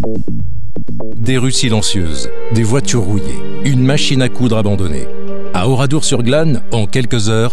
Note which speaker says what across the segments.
Speaker 1: Des rues silencieuses, des voitures rouillées, une machine à coudre abandonnée. À Oradour-sur-Glane, en quelques heures,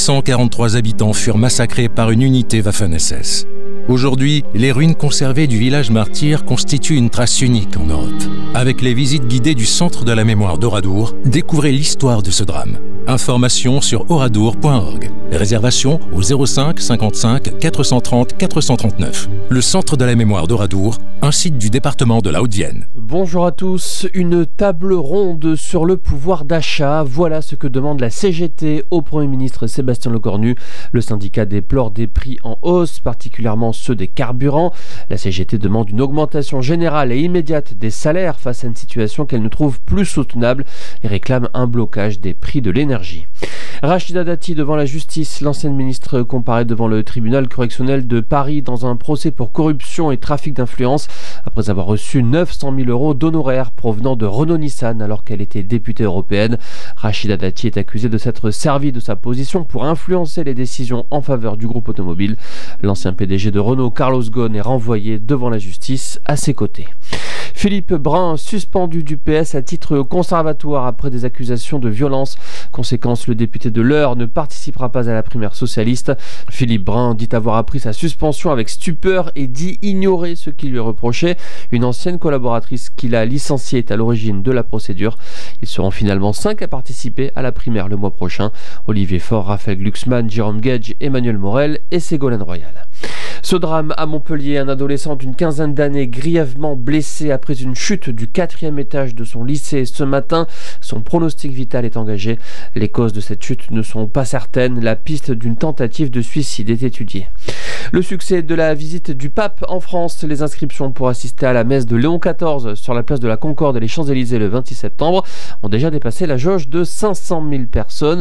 Speaker 1: 643 habitants furent massacrés par une unité Waffen-SS. Aujourd'hui, les ruines conservées du village martyr constituent une trace unique en Europe. Avec les visites guidées du Centre de la mémoire d'Oradour, découvrez l'histoire de ce drame. Informations sur oradour.org. Réservation au 05 55 430 439. Le Centre de la mémoire d'Oradour, un site du département de la Haute-Vienne.
Speaker 2: Bonjour à tous, une table ronde sur le pouvoir d'achat. Voilà ce que demande la CGT au Premier ministre Sébastien Lecornu. Le syndicat déplore des prix en hausse, particulièrement ceux des carburants. La CGT demande une augmentation générale et immédiate des salaires face à une situation qu'elle ne trouve plus soutenable et réclame un blocage des prix de l'énergie. Rachida Dati devant la justice. L'ancienne ministre comparaît devant le tribunal correctionnel de Paris dans un procès pour corruption et trafic d'influence après avoir reçu 900 000 euros d'honoraires provenant de Renault-Nissan alors qu'elle était députée européenne. Rachida Dati est accusée de s'être servie de sa position pour influencer les décisions en faveur du groupe automobile. L'ancien PDG de Renault, Carlos Ghosn, est renvoyé devant la justice à ses côtés. Philippe Brun, suspendu du PS à titre conservatoire après des accusations de violence. Conséquence, le député de l'Eure ne participera pas à la primaire socialiste. Philippe Brun dit avoir appris sa suspension avec stupeur et dit ignorer ce qui lui est reproché. Une ancienne collaboratrice qu'il a licenciée est à l'origine de la procédure. Ils seront finalement 5 à participer à la primaire le mois prochain. Olivier Faure, Raphaël Glucksmann, Jérôme Gage, Emmanuel Morel et Ségolène Royal. Ce drame à Montpellier, un adolescent d'une quinzaine d'années grièvement blessé après une chute du 4e étage de son lycée ce matin. Son pronostic vital est engagé. Les causes de cette chute ne sont pas certaines. La piste d'une tentative de suicide est étudiée. Le succès de la visite du pape en France. Les inscriptions pour assister à la messe de Léon XIV sur la place de la Concorde et les Champs-Élysées le 26 septembre ont déjà dépassé la jauge de 500 000 personnes.